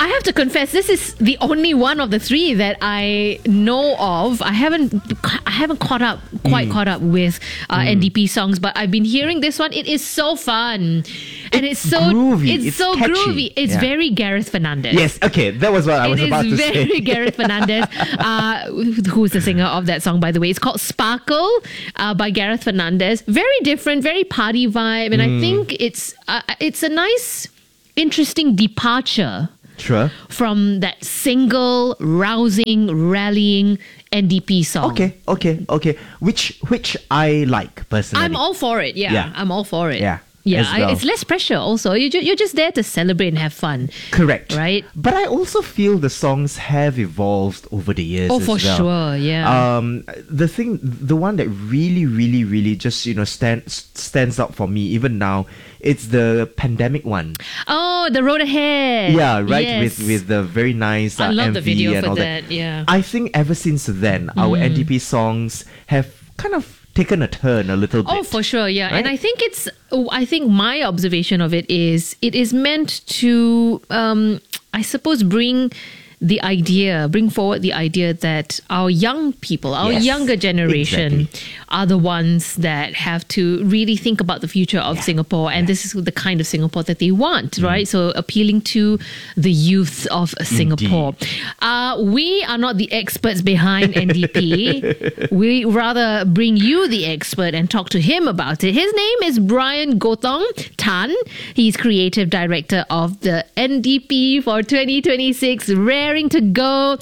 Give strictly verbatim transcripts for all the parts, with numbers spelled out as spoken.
I have to confess, this is the only one of the three that I know of. I haven't, I haven't caught up, quite mm. caught up with uh, mm. N D P songs, but I've been hearing this one. It is so fun, and it's, it's so groovy. It's, it's so catchy. groovy. It's yeah. very Gareth Fernandez. Yes, okay, that was what I was it about to say. It is very Gareth Fernandez, uh, who's the singer of that song, by the way. It's called Sparkle uh, by Gareth Fernandez. Very different, very party vibe, and mm. I think it's uh, it's a nice, interesting departure. Sure. From that single, rousing, rallying N D P song. Okay, okay, okay. Which which I like personally. I'm all for it. Yeah, yeah. I'm all for it. Yeah. Yeah, well. I, it's less pressure also. You ju- you're just there to celebrate and have fun. Correct. Right? But I also feel the songs have evolved over the years Oh, as for well. sure, yeah. Um, the thing, the one that really, really, really just, you know, stand, stands out for me, even now, it's the pandemic one. Oh, The Road Ahead. Yeah, right, yes. with, with the very nice uh, I love M V the video and for all that, that. yeah. I think ever since then, our Mm. N D P songs have kind of taken a turn a little bit. Oh, for sure, yeah. Right? And I think it's, I think my observation of it is, it is meant to, um, I suppose, bring the idea, bring forward the idea that our young people, our Yes, younger generation exactly. are the ones that have to really think about the future of Yeah. Singapore. And Yeah. this is the kind of Singapore that they want, mm. right? So appealing to the youth of Singapore. Uh, we are not the experts behind N D P. We rather bring you the expert and talk to him about it. His name is Brian Gotong Tan. He's creative director of the N D P for twenty twenty-six. Raring to go.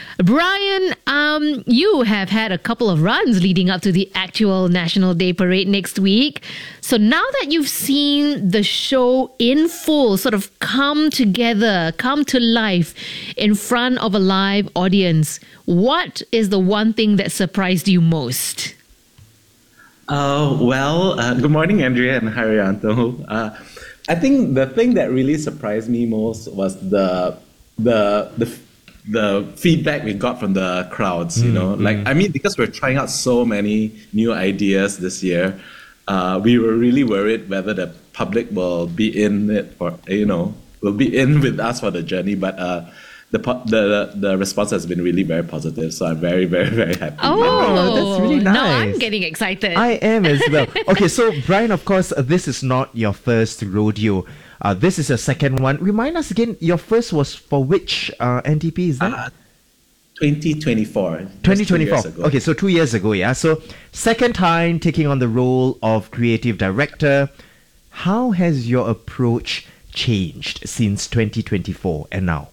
Brian, um, you have had a couple of runs leading up to the actual National Day Parade next week. So now that you've seen the show in full sort of come together, come to life in front of a live audience, what is the one thing that surprised you most? Uh, well, uh, good morning, Andrea and Haryanto. Uh, I think the thing that really surprised me most was the the the the feedback we got from the crowds. You know, mm-hmm. like I mean, because we're trying out so many new ideas this year, uh, we were really worried whether the public will be in it for you know will be in with us for the journey, but. Uh, The, the the response has been really very positive, so I'm very, very, very happy. Oh, oh that's really nice. Now I'm getting excited. I am as well. Okay, so Brian, of course, uh, this is not your first rodeo. Uh, this is your second one. Remind us again, your first was for which uh, N D P is that? Uh, twenty twenty-four. twenty twenty-four. Okay, so two years ago, yeah. So second time taking on the role of creative director. How has your approach changed since twenty twenty-four and now?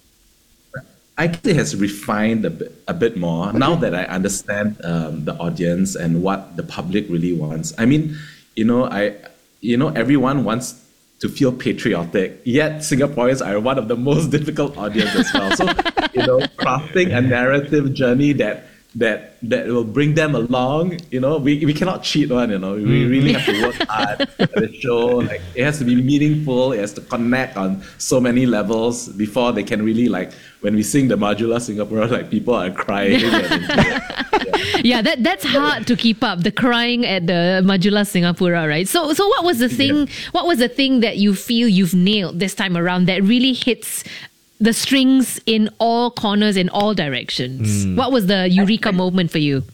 I guess it has refined a bit, a bit more okay. now that I understand um, the audience and what the public really wants. I mean, you know, I, you know, everyone wants to feel patriotic. Yet Singaporeans are one of the most difficult audience as well. So, you know, crafting a narrative journey that that that will bring them along. You know, we we cannot cheat one. You know, we really have to work hard at the show. Like it has to be meaningful. It has to connect on so many levels before they can really like. When we sing the Majula Singapura, like people are crying. and, yeah. yeah, that that's hard to keep up. The crying at the Majula Singapura, right? So, so what was the thing? Yeah. What was the thing that you feel you've nailed this time around that really hits the strings in all corners, in all directions? Mm. What was the eureka I, I, moment for you?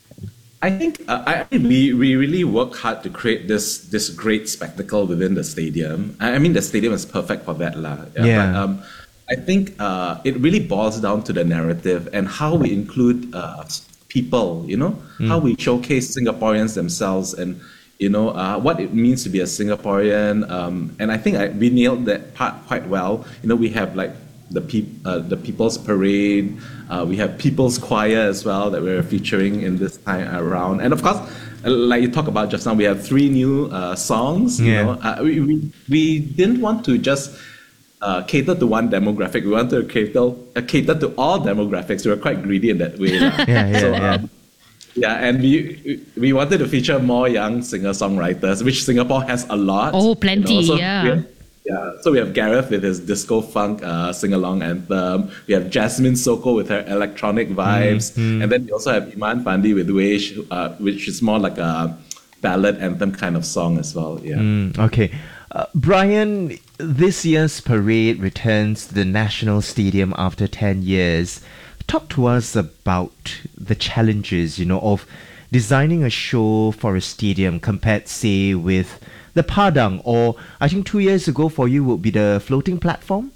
I think uh, I we we really work hard to create this this great spectacle within the stadium. I mean, the stadium is perfect for that, lah. Yeah. yeah. But, um, I think uh, it really boils down to the narrative and how we include uh, people, you know, mm. how we showcase Singaporeans themselves and, you know, uh, what it means to be a Singaporean. Um, and I think I, we nailed that part quite well. You know, we have like the, pe- uh, the People's Parade, uh, we have People's Choir as well that we're featuring in this time around. And of course, like you talked about just now, we have three new uh, songs. You yeah. know, uh, we, we, we didn't want to just Uh, cater to one demographic. We wanted to cater, uh, cater to all demographics. We were quite greedy in that way. yeah, yeah, so, yeah. Um, yeah, and we we wanted to feature more young singer-songwriters, which Singapore has a lot. Oh, plenty, you know? so yeah. We have, yeah, so we have Gareth with his disco funk uh, sing-along anthem. We have Jasmine Soko with her electronic vibes. Mm-hmm. And then we also have Iman Fandi with Wish, uh, which is more like a ballad anthem kind of song as well. Yeah. Mm, okay. uh, Brian, this year's parade returns to the National Stadium after ten years. Talk to us about the challenges, you know, of designing a show for a stadium compared, say, with the Padang, or I think two years ago for you would be the floating platform?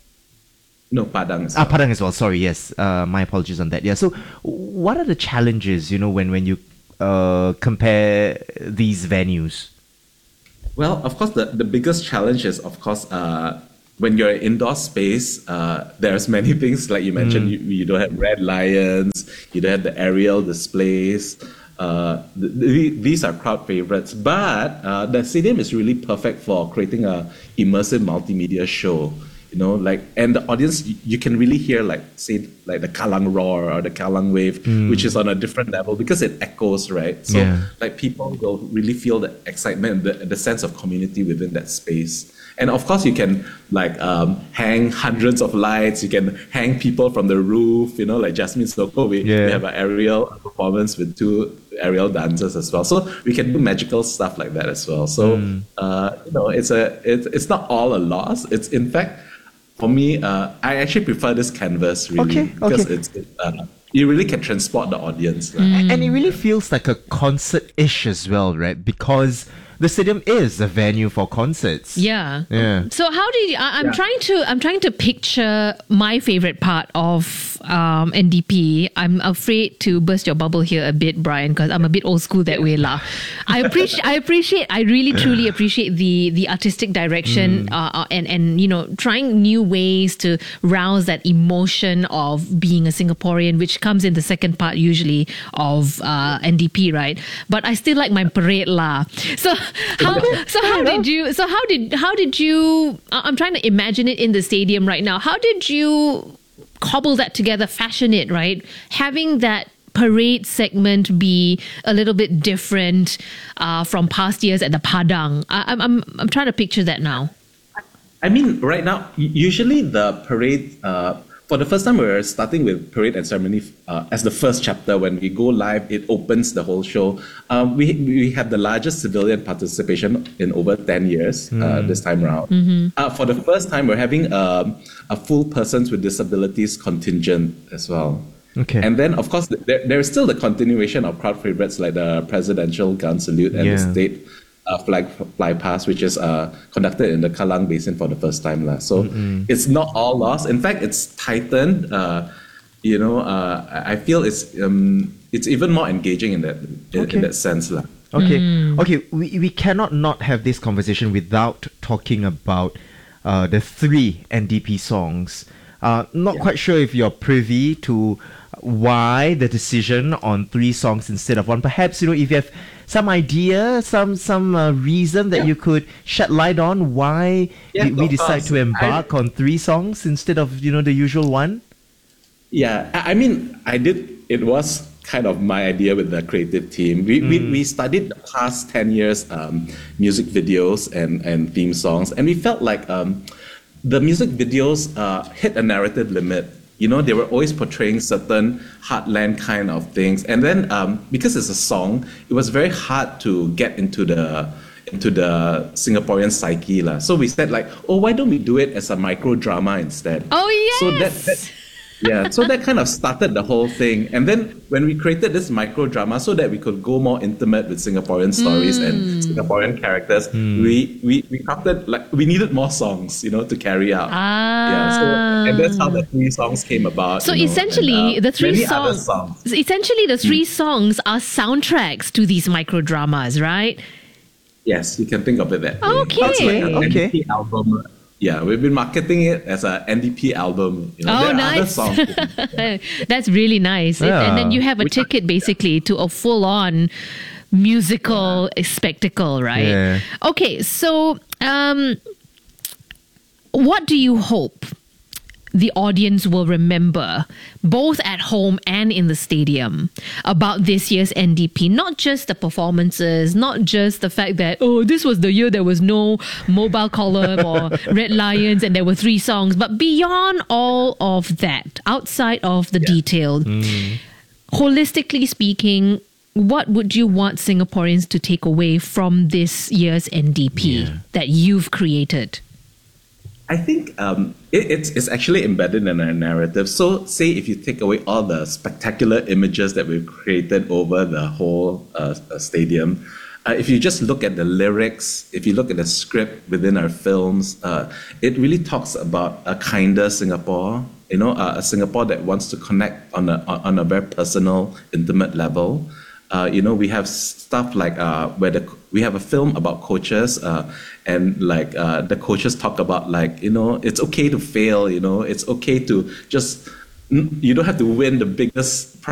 No, Padang as Ah, well. Padang as well. Sorry, yes. Uh, my apologies on that. Yeah. So, what are the challenges, you know, when when you uh, compare these venues? Well, of course, the, the biggest challenge is, of course, uh, when you're in indoor space, uh, there's many things like you mentioned. You, you don't have red lions, you don't have the aerial displays. Uh, th- th- these are crowd favorites, but uh, the stadium is really perfect for creating a immersive multimedia show. You know, like, and the audience, you, you can really hear, like, say, like the Kallang roar or the Kallang wave, which is on a different level because it echoes, right? So, Yeah. like, people will really feel the excitement, the, the sense of community within that space. And of course, you can, like, um, hang hundreds of lights. You can hang people from the roof. You know, like Jasmine Soko, we, Yeah. we have an aerial performance with two aerial dancers as well. So we can do magical stuff like that as well. So uh, you know, it's a it's it's not all a loss. It's in fact, for me, uh, I actually prefer this canvas really Okay, because okay. it's it, uh, you really can transport the audience. Right? And it really feels like a concert-ish as well, right? Because the stadium is a venue for concerts. Yeah. Yeah. So how did you, I, I'm Yeah. trying to I'm trying to picture my favorite part of um, N D P. I'm afraid to burst your bubble here a bit, Brian, because I'm a bit old school that way, lah. I appreciate I appreciate I really truly appreciate the the artistic direction uh, uh, and and you know trying new ways to rouse that emotion of being a Singaporean, which comes in the second part usually of uh, N D P, right? But I still like my parade, lah. So. How, so how did you so how did how did you I- I'm trying to imagine it in the stadium right now. How did you cobble that together, fashion it, right? Having that parade segment be a little bit different uh, from past years at the Padang. I, I'm I'm I'm trying to picture that now. I mean, right now, u- usually the parade, uh, for the first time, we're starting with parade and ceremony uh, as the first chapter. When we go live, it opens the whole show. Um, we we had the largest civilian participation in over ten years uh, this time around. Uh, for the first time, we're having um, a full persons with disabilities contingent as well. Okay. And then, of course, there, there is still the continuation of crowd favorites like the presidential gun salute and Yeah. the state uh, flag fly past, which is uh, conducted in the Kallang Basin for the first time. lah. So it's not all lost. In fact, it's tightened. Uh, you know, uh, I I feel it's um, it's even more engaging in that in, Okay. in that sense. lah. Okay, okay. We we cannot not have this conversation without talking about uh, the three N D P songs. Uh, not quite sure if you're privy to why the decision on three songs instead of one. Perhaps you know if you have some idea, some some uh, reason that Yeah. you could shed light on why Yeah, did we of decide course. to embark on three songs instead of you know the usual one. Yeah, I I mean, I did. It was kind of my idea with the creative team. We we, we studied the past ten years um, music videos and, and theme songs, and we felt like um, the music videos uh, hit a narrative limit. You know, they were always portraying certain heartland kind of things, and then um, because it's a song, it was very hard to get into the into the Singaporean psyche, lah. So we said like, oh, why don't we do it as a micro drama instead? Oh yes. So that, that yeah, so that kind of started the whole thing. And then when we created this micro drama so that we could go more intimate with Singaporean stories and Singaporean characters, we, we we crafted like we needed more songs, you know, to carry out. Yeah, so and that's how the three songs came about. So you know, essentially, and, uh, the three many other songs, songs. essentially the three songs are soundtracks to these micro dramas, right? Yes, you can think of it that way. Okay. It's like an Okay. N D P album. Yeah, we've been marketing it as an N D P album. You know, Oh, there are nice. other songs. That's really nice. It- and then Yeah. you have a ticket basically to a full on musical spectacle, right? Yeah. Okay, so um, what do you hope the audience will remember, both at home and in the stadium, about this year's N D P? Not just the performances, not just the fact that, oh, this was the year there was no mobile column or Red Lions and there were three songs, but beyond all of that, outside of the detail, holistically speaking, what would you want Singaporeans to take away from this year's N D P Yeah. that you've created? I think um, it, it's, it's actually embedded in our narrative. So, say if you take away all the spectacular images that we've created over the whole uh, uh, stadium, uh, if you just look at the lyrics, if you look at the script within our films, uh, it really talks about a kinder Singapore. You know, uh, a Singapore that wants to connect on a on a very personal, intimate level. Uh, you know, we have stuff like uh, where the, we have a film about coaches, uh, and like uh, the coaches talk about like, you know, it's okay to fail. You know, it's okay to just, you don't have to win the biggest